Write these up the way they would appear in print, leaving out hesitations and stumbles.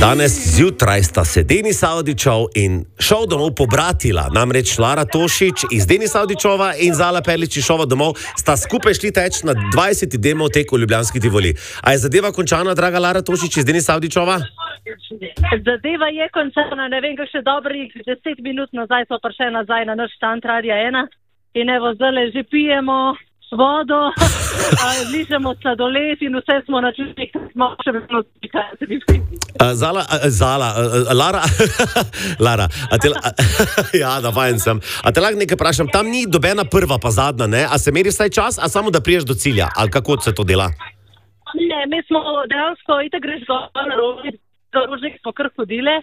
Danes zjutraj sta se Denis Avdićov in šel domov pobratila. Namreč Lara Tošić iz Denisa Avdićova in Zala Perlić iz šova domov sta skupaj šli teč na 20. demo tek v Ljubljanski Tivoli. A je zadeva končana, draga Lara Tošić iz Denisa Avdićova? Zadeva je končana, ne vem, še dobrih 10 minut nazaj so prišli nazaj na naš štand Radia 1 in evo zdaj že pijemo vodo, ližemo sladoled in vse smo na čučnih, smo še vedno spikali. Lara, ja, navajen sem. A te lahko nekaj vprašam, tam ni dobena prva pa zadnja, ne? A se meri vsaj čas, a samo da priješ do cilja? Ali kako se to dela? Ne, mi smo dejansko, itak greš na rožnik po kar hodile.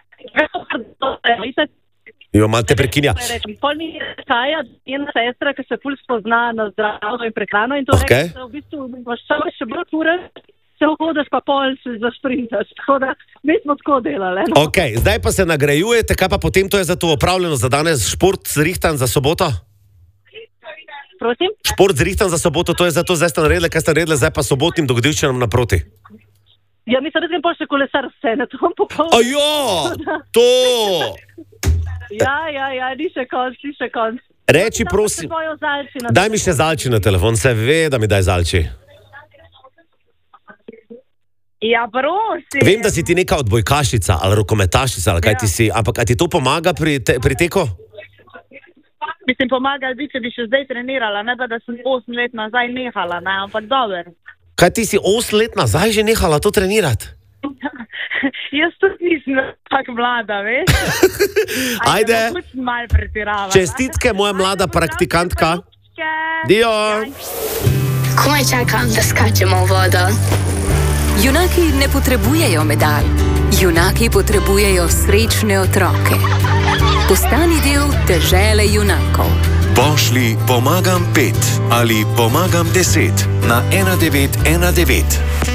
Jo, malo te prekinja. Pol mi kaja ena sestra, ki se ful spozna na zdravstvo in prehrano in to reče, da v bistvu imaš samo še bolj ure, se hodiš pa pol se zašprintaš. Tako da mi smo tako delali. No? Ok, zdaj pa se nagrajujete, kaj pa potem to je za to opravljeno za danes? Šport zrihtan za soboto? Prosim? Šport zrihtan za soboto, to je za to zdaj ste naredili, kaj ste naredili zdaj pa sobotnim dogodivščinam naproti? Ja, mislim, da sem pa še kolesar vse, ne to bom popolno. Ajo, to! Ja, ni še konc. Reči, prosim, daj mi še Zalči na telefon, se ve, da mi daj Zalči. Ja, prosim. Vem, da si ti neka odbojkašica ali rokometašica, ali kaj ti si, ampak a ti to pomaga pri teku? Mislim, pomagal bi, če bi še zdaj trenirala, ne pa da sem 8 let nazaj nehala, ne, ampak dober. Kaj ti si 8 let nazaj že nehala to trenirati? Jaz tudi nisem tako mlada, veš? Ajde, Mal pretiravala. čestitke, moja mlada praktikantka. Dio. Komaj čakam, da skačemo v vodo. Junaki ne potrebujejo medalj. Junaki potrebujejo srečne otroke. Postani del dežele junakov. Pošlji pomagam 5 ali pomagam 10 na 1919.